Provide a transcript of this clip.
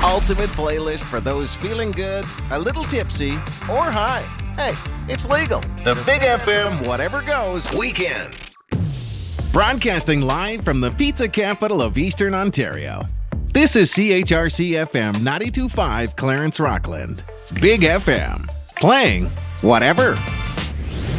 ultimate playlist for those feeling good, a little tipsy, or high. Hey, it's legal. The Big FM Whatever Goes Weekend. Broadcasting live from the pizza capital of Eastern Ontario. This is CHRC FM 92.5 Clarence Rockland. Big FM. Playing whatever.